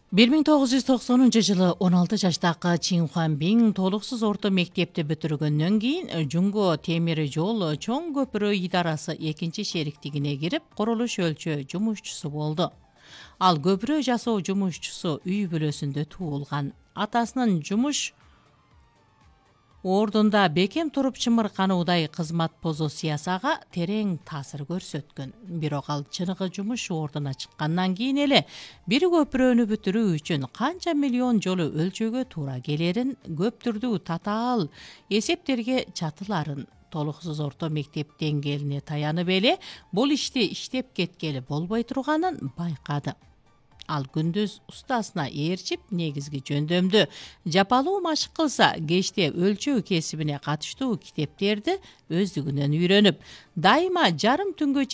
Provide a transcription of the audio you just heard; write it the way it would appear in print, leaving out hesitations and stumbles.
1990-жылы 16 жаштагы Чин Хуанбин толуксуз орто мектепти бүтүргөндөн кийин Жуңго темир жол чоң көпүрө идарасы экинчи шериктигине кирип, курулуш өлчөө жумушчусу болду. Ал көпүрө жасоо жумушчусу үй бүлөсүндө туулган. Атасынын жумуш ордунда бекем туруп чымыркануудай кызмат позициясага терең таасир көрсөткөн. Бирок ал чыныгы жумуш ордуна чыккандан кийин эле бир көпүрөнү бүтүрүү үчүн канча миллион жолу өлчөөгө туура келерин, көп түрдүү татаал эсептерге чатыларын, толуксуз орто мектеп деңгээлине таянып эле бул ишти иштеп кеткели болбой турганын байкады. Ал күндүз устасына ээрчип, негизги жөндөмдү жапалуу машык кылса, кечте өлчөө кесибине катыштуу китептерди өздүгүнөн үйрөнүп, дайыма жарым түнгө